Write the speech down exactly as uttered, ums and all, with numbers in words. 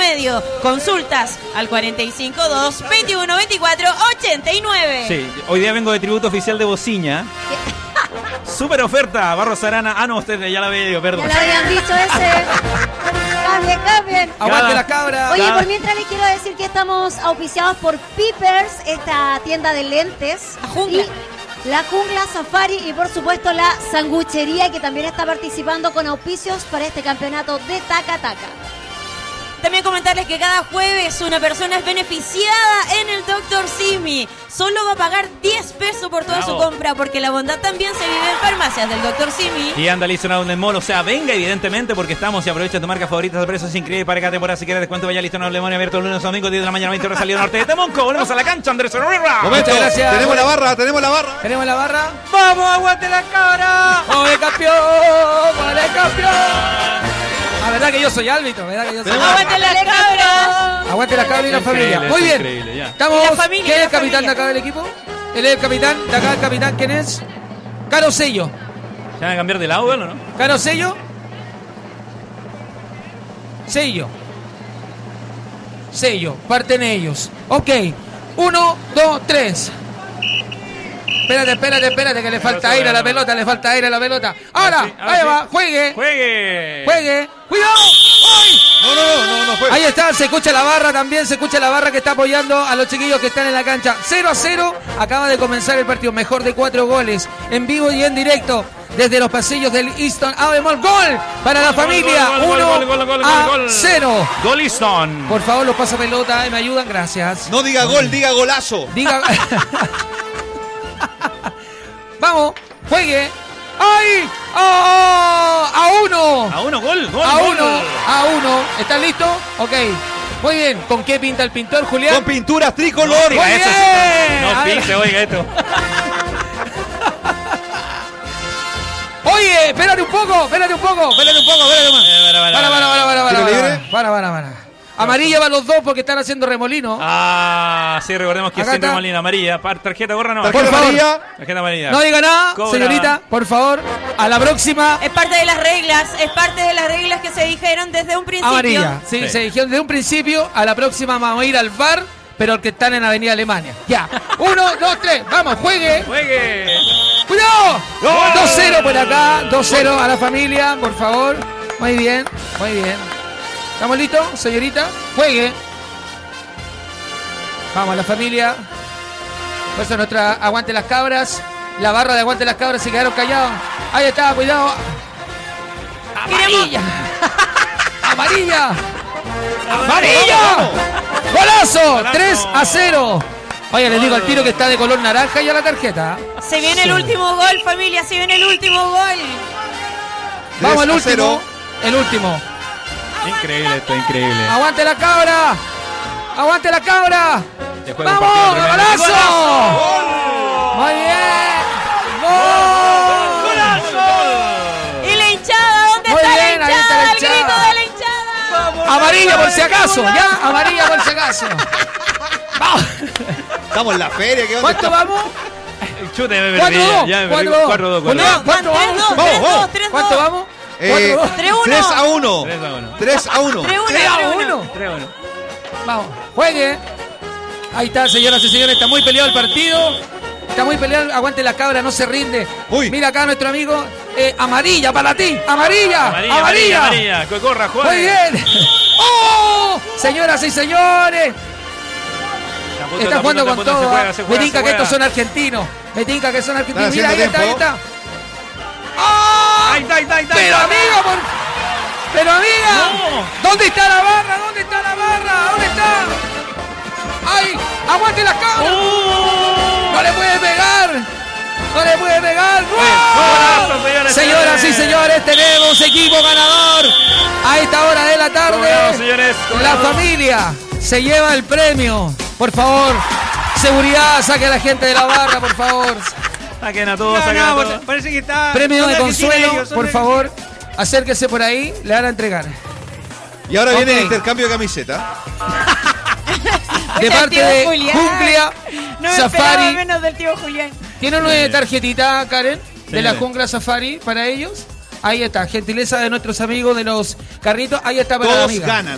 medio. Consultas al cuarenta y cinco dos, veintiuno veinticuatro, ochenta y nueve. Sí, hoy día vengo de tributo oficial de Bociña. Super oferta, Barros Arana. Ah, no, ustedes ya la había dicho, perdón. Ya lo habían dicho ese. Cambien, cambien. Aguante la cabra. Oye, Cada... por mientras les quiero decir que estamos auspiciados por Peepers, esta tienda de lentes. La Jungla. Y la Jungla Safari y por supuesto la Sanguchería, que también está participando con auspicios para este campeonato de Taca Taca. También comentarles que cada jueves una persona es beneficiada en el doctor Simi. Solo va a pagar diez pesos por toda Bravo. su compra, porque la bondad también se vive en farmacias del doctor Simi. Y anda listo en el mall, o sea, venga evidentemente porque estamos y aprovecha tu marca favorita de precios increíbles para cada temporada. Si quieres descuento, vaya listo en el Lemón, abierto lunes a domingo, diez de la mañana, veinte horas, salida norte de Temonco. Volvemos a la cancha, Andrés Herrera. Momento, Muchas gracias. tenemos la barra, tenemos la barra. Tenemos la barra. ¡Vamos, aguante la cabra! ¡Ole campeón! ¡Ole campeón! La verdad que yo soy árbitro, verdad que yo soy ¡Aguante las cabras! Aguante la cabra y la Increíble, familia. Muy es bien. increíble, ya. Estamos. Y la familia, ¿Quién es y el la capitán familia. de acá del equipo? Él es el capitán. De acá el capitán, ¿quién es? Caro Sello. ¿Se van a cambiar del audio o no? Caro Sello. Sello. Sello. Parten ellos. Ok. Uno, dos, tres. Espérate, espérate, espérate, que le falta aire a la pelota, le falta aire a la pelota. Ahora, Sí, ahora ahí sí. va, juegue. ¡Juegue! Juegue. ¡Cuidado! ¡Ay! No, no, no, no, no fue. Ahí está, se escucha la barra también, se escucha la barra que está apoyando a los chiquillos que están en la cancha. cero a cero, acaba de comenzar el partido, mejor de cuatro goles, en vivo y en directo, desde los pasillos del Easton Avemol. ¡Gol para la Gol, familia! gol, gol, uno gol, gol, gol, a gol, gol. cero. Goliston. Por favor, los pasapelota, eh, me ayudan, gracias. No diga gol, diga golazo. Diga... Vamos, juegue. ¡Ay! ¡Oh! ¡A uno! A uno, gol, gol. A gol. uno, a uno. ¿Están listos? Ok. Muy bien. ¿Con qué pinta el pintor, Julián? Con pinturas No tricolor. diga Muy eso. bien. No A ver. pinte, oiga esto. Oye, espérate un poco, espérate un poco, espérate un poco, espérate un poco. Eh, para, para, Para, para, para, para, para, ¿Tiro para, libre? para, para, para. Amarilla para los dos porque están haciendo remolino. Ah, sí, recordemos que Acá siempre está. Molina amarilla. Par- Tarjeta gorra no. Tarjeta Por favor. amarilla. Tarjeta amarilla. No diga nada, Cobra. señorita, por favor. A la próxima, Es parte de las reglas, es parte de las reglas que se dijeron desde un principio. amarilla. Sí, Sí. se dijeron desde un principio. A la próxima vamos a ir al bar, pero el que están en Avenida Alemania. Ya. Uno, dos, tres. Vamos, juegue. Juegue. ¡Cuidado! ¡Gol! dos cero por acá, dos cero a la familia, por favor. Muy bien, muy bien. ¿Estamos listos, señorita? Juegue. Vamos a la familia. Por eso nuestra Aguante las Cabras. La barra de Aguante las Cabras se quedaron callados. Ahí está, cuidado. Amarilla. Amarilla. Amarilla. Golazo. Golazo. tres a cero. Oye, les digo al tiro que está de color naranja ya la tarjeta. Se viene el último gol, familia, se viene el último gol. Vamos al tres a último. cero. El último. Increíble esto, increíble. ¡Aguante la cabra! ¡Aguante la cabra! Se juega un ¡Vamos! partido tremendo. ¡Golazo! ¡Muy bien! ¡Gol! ¿Y la hinchada? ¿Dónde Muy está bien, la ahí está hinchada? la El grito hinchada. de la hinchada. Amarilla por si acaso, ¿ya? Amarilla por si acaso. ¡Vamos! Estamos en la feria. ¿Qué onda ¿Cuánto está? vamos? Chute, me cuatro perdí. dos. Ya me cuatro perdí. dos. cuatro dos. Julián, ¿cuánto tres vamos? dos, Vamos, tres vamos. dos, tres ¿Cuánto dos. vamos? Eh, cuatro dos. tres uno. tres a uno. tres a uno. tres a uno. tres uno. tres a tres uno. tres a uno. Vamos, juegue. Ahí está, señoras y señores, está muy peleado el partido. Está muy peleado, aguante la cabra, no se rinde. Uy. Mira acá nuestro amigo. eh, amarilla para ti, amarilla, Amarilla, amarilla, amarilla. amarilla. Que corra, juega. Muy bien. ¡Oh! Señoras y señores, está jugando con todo. Se ¿ah? juega, se Me juega, tinca se que estos juega. son argentinos. Me tinca que son argentinos. Están Mira, ahí haciendo está, ahí tiempo. está. ¡Oh! Ahí está, ahí está, ahí está. Pero amiga, por... pero amiga, No. ¿dónde está la barra? ¿Dónde está la barra? ¿Dónde está? ¡Ay! ¡Aguante las cabras! ¡Oh! ¡No le puede pegar! ¡No le puede pegar! ¡Gol! Golazo, señores, Señoras y señores. señores, tenemos equipo ganador a esta hora de la tarde. Cobrado, señores, La cobrado. familia se lleva el premio. Por favor, seguridad, saque a la gente de la barra, por favor. Saquen a todos, No, saquen no, a pues, todos. parece que está. Premio son de Argentina consuelo, ellos, son por de- favor. Acérquese por ahí, le van a entregar. Y ahora viene Ok. el intercambio de camiseta. De Oye, parte tío de Julián. Junglia No me esperaba Safari. menos del tío Julián. ¿Tiene una tarjetita, Karen? De la Señores. Jungla Safari para ellos. Ahí está, gentileza de nuestros amigos de los carritos. Ahí está para la Todos amiga. ganan.